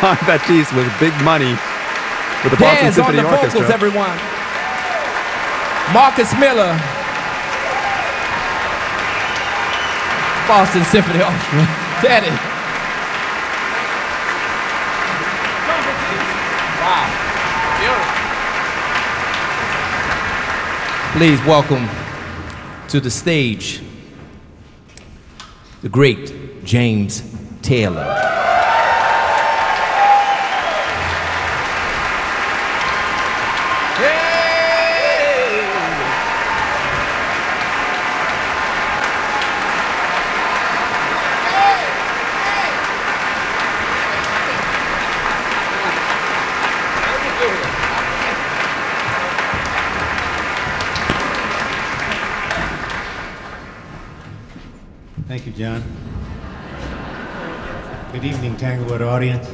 John Batiste with big money with the Boston Dance Symphony on the Orchestra. vocals, everyone. Marcus Miller, Boston Symphony Orchestra. Daddy. Wow. Beautiful. Please welcome to the stage the great James Taylor. Thank you, John. Good evening, Tanglewood audience.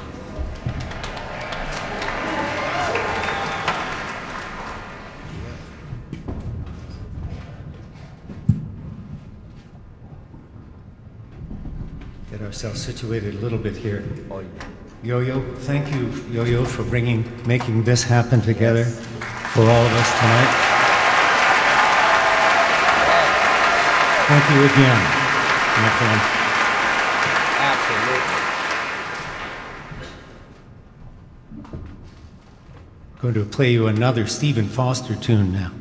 Get ourselves situated a little bit here. Yo-Yo, thank you, Yo-Yo, for making this happen together for all of us tonight. Thank you again, my friend. Absolutely. I'm going to play you another Stephen Foster tune now.